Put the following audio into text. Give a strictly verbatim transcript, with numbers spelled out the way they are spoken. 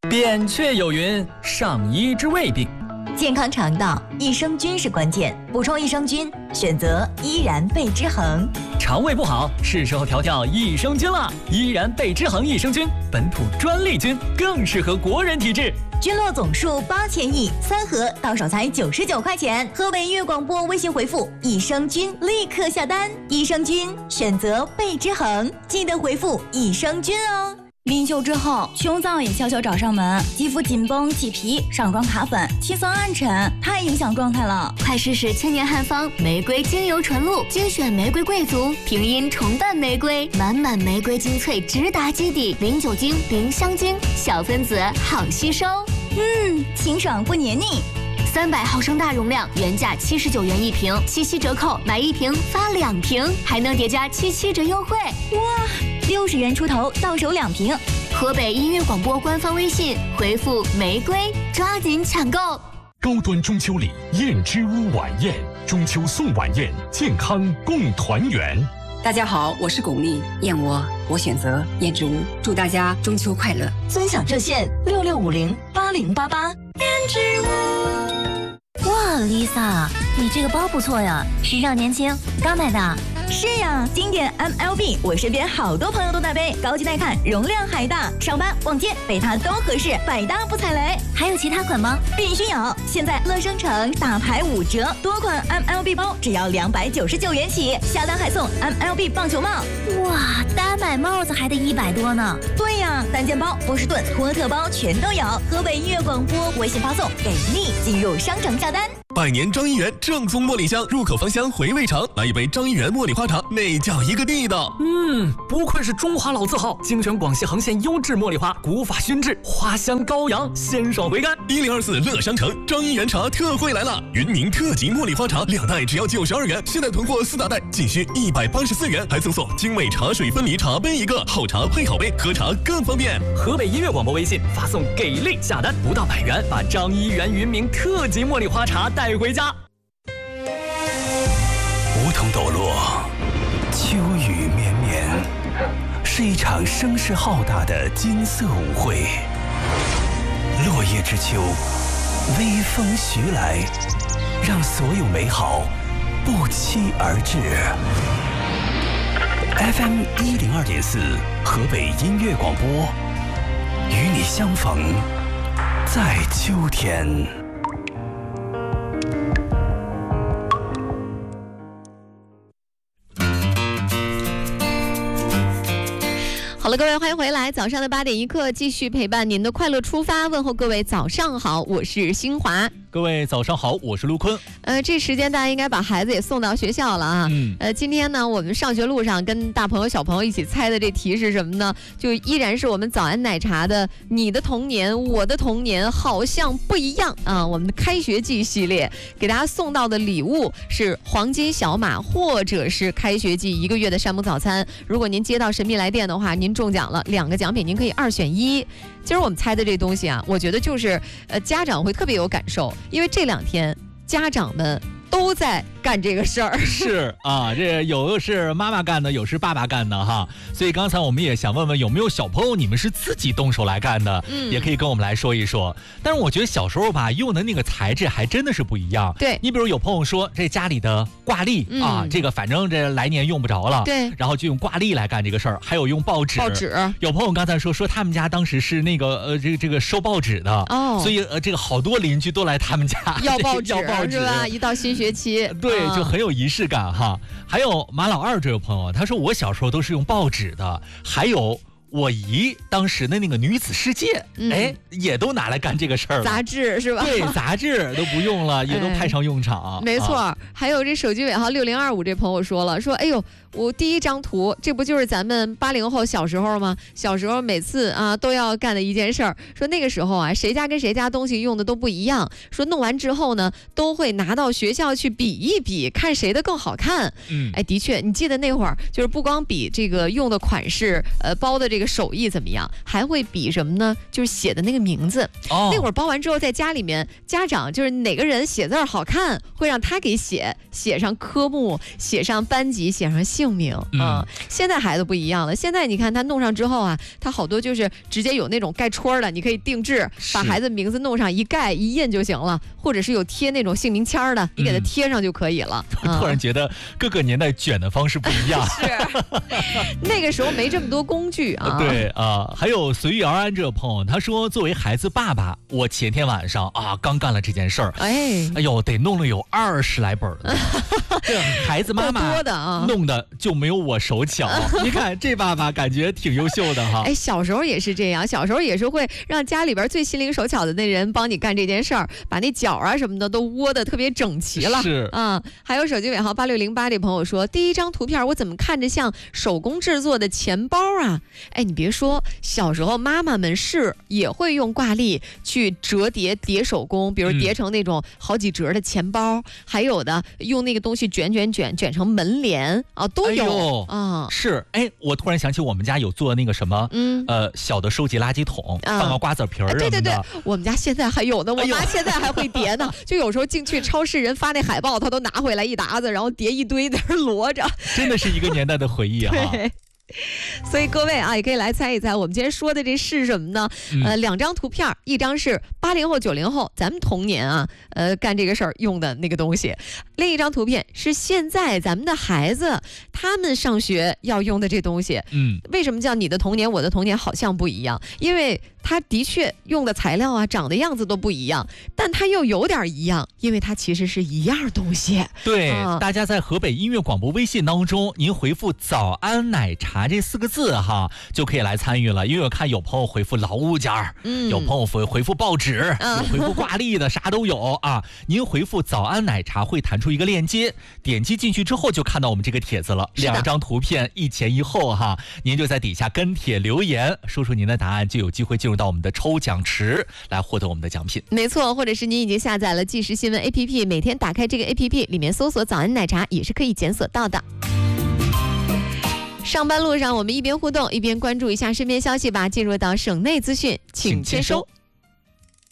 扁鹊有云：上医治未病。 健康肠道，益生菌是关键，补充益生菌，选择依然贝之恒。 肠胃不好，是时候调调益生菌了。依然贝之恒益生菌，本土专利菌，更适合国人体质。 菌落总数八千亿，三盒到手才九十九块钱。河北音乐广播微信回复益生菌，立刻下单。益生菌选择贝之恒，记得回复益生菌哦。 临休之后，胸脏也悄悄找上门，肌肤紧绷、起皮、上妆卡粉、气色暗沉，太影响状态了。 快试试千年汉方玫瑰精油纯露，精选玫瑰贵族，平阴重瓣玫瑰，满满玫瑰精粹直达基底，零酒精、零香精，小分子好吸收。 嗯，清爽不黏腻。 三百毫升大容量，原价七十九元一瓶，七七折扣，买一瓶发两瓶，还能叠加七七折优惠。 哇，六十元出头到手两瓶。 河北音乐广播官方微信回复玫瑰，抓紧抢购。 高端中秋礼燕之屋晚宴，中秋送晚宴，健康共团圆。 大家好，我是巩俐，燕窝我选择燕之屋，祝大家中秋快乐。 尊享热线六六五零八零八八。燕之屋。 哇 ，Lisa， 你这个包不错呀，时尚年轻，刚买的。 是呀，经典 M L B， 我身边好多朋友都在背，高级耐看，容量还大，上班逛街背它都合适，百搭不踩雷。 还有其他款吗？ 必须有！现在乐生城大牌五折，多款 M L B 包只要两百九十九元起，下单还送 M L B 棒球帽。 哇，单买帽子还得一百多呢。 对呀，单肩包、波士顿、托特包全都有。河北音乐广播微信发送给力，进入商城下单。 百年张一元正宗茉莉香，入口芳香，回味长。来一杯张一元茉莉花茶，那叫一个地道。 嗯，不愧是中华老字号，精选广西恒县优质茉莉花，古法熏制，花香高扬，鲜爽回甘。 一零二四乐商城张一元茶特惠来了，云宁特级茉莉花茶两袋只要九十二元，现在囤货四大袋仅需一百八十四元，还赠送精美茶水分离茶杯一个，好茶配好杯，喝茶更方便。 河北音乐广播微信发送给力下单，不到百元，把张一元云明特级茉莉花茶带回家。 梧桐抖落，秋雨绵绵，是一场声势浩大的金色舞会。落叶之秋，微风徐来，让所有美好不期而至。F M 一零二点四，河北音乐广播，与你相逢在秋天。 好了，各位欢迎回来，早上的八点一刻，继续陪伴您的快乐出发，问候各位早上好，我是新华。 各位早上好，我是陆坤。 呃，这时间大家应该把孩子也送到学校了啊。嗯。呃，今天呢，我们上学路上跟大朋友、小朋友一起猜的这题是什么呢？就依然是我们早安奶茶的“你的童年，我的童年好像不一样”啊。我们的开学季系列给大家送到的礼物是黄金小马，或者是开学季一个月的山姆早餐。如果您接到神秘来电的话，您中奖了，两个奖品您可以二选一。今儿我们猜的这东西啊，我觉得就是呃家长会特别有感受，因为这两天家长们都在干这个事儿。 是啊，这有的是妈妈干的，有是爸爸干的哈。所以刚才我们也想问问，有没有小朋友你们是自己动手来干的？嗯，也可以跟我们来说一说。但是我觉得小时候吧，用的那个材质还真的是不一样。 对， 你比如有朋友说这家里的挂历、嗯、啊，这个反正这来年用不着了， 对， 然后就用挂历来干这个事儿。还有用报纸， 报纸。 有朋友刚才说说他们家当时是那个呃这个这个收报纸的哦，所以呃这个好多邻居都来他们家要报纸， 要报纸是吧？一到新学期， 对。就很有仪式感哈。还有马老二这位朋友，他说我小时候都是用报纸的，还有我姨当时的那个女子世界，嗯、哎，也都拿来干这个事儿了。 杂志是吧？ 对，杂志都不用了，也都派上用场。 哎、没错、 啊。 还有这手机尾号六零二五这朋友说了，说哎呦。我第一张图，这不就是咱们八零后小时候吗？小时候每次啊都要干的一件事儿。说那个时候啊，谁家跟谁家东西用的都不一样。说弄完之后呢，都会拿到学校去比一比，看谁的更好看。嗯，哎，的确，你记得那会儿就是不光比这个用的款式，呃，包的这个手艺怎么样，还会比什么呢？就是写的那个名字。哦，那会儿包完之后，在家里面，家长就是哪个人写字好看，会让他给写，写上科目，写上班级，写上。 性命啊、 嗯呃。现在孩子不一样了，现在你看他弄上之后啊，他好多就是直接有那种盖戳的，你可以定制，把孩子名字弄上一盖一印就行了，或者是有贴那种姓名签的，你给他贴上就可以了。 嗯、突然觉得各个年代卷的方式不一样。 是，那个时候没这么多工具啊。 对啊，还有随遇而安这个朋友，他说作为孩子爸爸，我前天晚上啊刚干了这件事儿， 哎， 哎呦，得弄了有二十来本呢。这孩子妈妈多的啊， 弄的就没有我手巧。你看这爸爸感觉挺优秀的哈。 哎，小时候也是这样，小时候也是会让家里边最心灵手巧的那人帮你干这件事儿，把那角啊什么的都窝得特别整齐了。 是啊、嗯，还有手机尾号八六零八这朋友说，第一张图片我怎么看着像手工制作的钱包啊？哎，你别说，小时候妈妈们是也会用挂历去折叠叠手工，比如叠成那种好几折的钱包，嗯、还有的用那个东西卷卷卷卷成门帘啊，都有啊、 哎。是，哎，我突然想起我们家有做那个什么，嗯，呃，小的收集垃圾桶，嗯、放个瓜子皮儿什么的。 对对对，我们家现在还有呢，我妈现在还会叠呢。就有时候进去超市人发那海报，她都拿回来一沓子，然后叠一堆在那摞着。 真的是一个年代的回忆哈。 对。所以各位啊，也可以来猜一猜，我们今天说的这是什么呢？嗯、呃，两张图片，一张是八零后、九零后，咱们童年啊，呃，干这个事儿用的那个东西；另一张图片是现在咱们的孩子他们上学要用的这东西。嗯，为什么叫你的童年，我的童年好像不一样？因为它的确用的材料啊，长的样子都不一样，但它又有点一样，因为它其实是一样东西。 对，嗯、大家在河北音乐广播微信当中，您回复“早安奶茶”这四个字哈，就可以来参与了。因为我看有朋友回复老物件儿，嗯，有朋友回回复报纸，嗯、有回复挂历的，啥都有啊。您回复“早安奶茶”会弹出一个链接，点击进去之后就看到我们这个帖子了，两张图片一前一后哈，您就在底下跟帖留言，说出您的答案，就有机会进入到我们的抽奖池来获得我们的奖品。 没错，或者是您已经下载了即时新闻 A P P， 每天打开这个 A P P 里面搜索“早安奶茶”也是可以检索到的。上班路上，我们一边互动一边关注一下身边消息吧。进入到省内资讯，请签收。